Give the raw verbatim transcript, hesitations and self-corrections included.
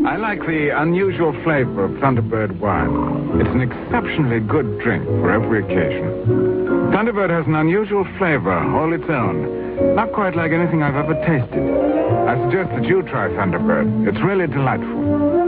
I like the unusual flavor of Thunderbird wine. It's an exceptionally good drink for every occasion. Thunderbird has an unusual flavor, all its own. Not quite like anything I've ever tasted. I suggest that you try Thunderbird. It's really delightful.